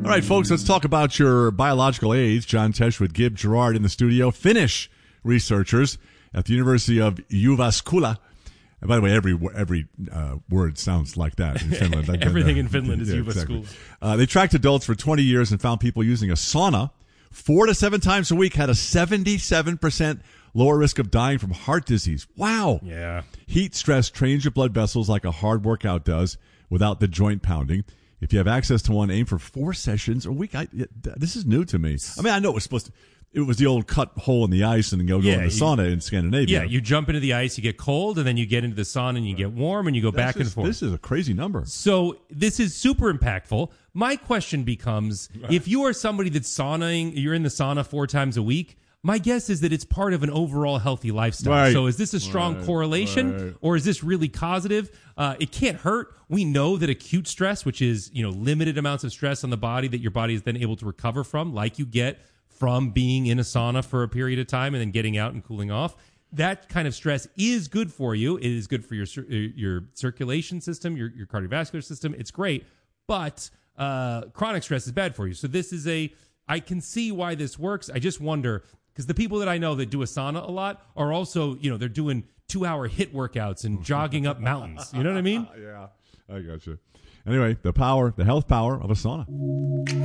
All right, folks, let's talk about your biological age. John Tesh with Gib Gerard in the studio. Finnish researchers at the University of Jyväskylä. And by the way, every word sounds like that in Finland. Everything in Finland is Jyväskylä. Exactly. They tracked adults for 20 years and found people using a sauna 4 to 7 times a week had a 77% lower risk of dying from heart disease. Wow. Yeah. Heat stress trains your blood vessels like a hard workout does without the joint pounding. If you have access to one, aim for 4 sessions a week. This is new to me. I mean, I know it was the old cut hole in the ice and then go in the sauna in Scandinavia. Yeah, you jump into the ice, you get cold, and then you get into the sauna and you get warm, and you go back and forth. This is a crazy number. So this is super impactful. My question becomes, if you are somebody that's sauning, you're in the sauna 4 times a week, my guess is that it's part of an overall healthy lifestyle. Right. So is this a strong correlation, or is this really causative? It can't hurt. We know that acute stress, which is limited amounts of stress on the body that your body is then able to recover from, like you get from being in a sauna for a period of time and then getting out and cooling off, that kind of stress is good for you. It is good for your circulation system, your cardiovascular system. It's great, but chronic stress is bad for you. So this is I can see why this works. I just wonder, because the people that I know that do a sauna a lot are also, they're doing 2-hour HIIT workouts and jogging up mountains. You know what I mean? Yeah, I got you. Anyway, the health power of a sauna.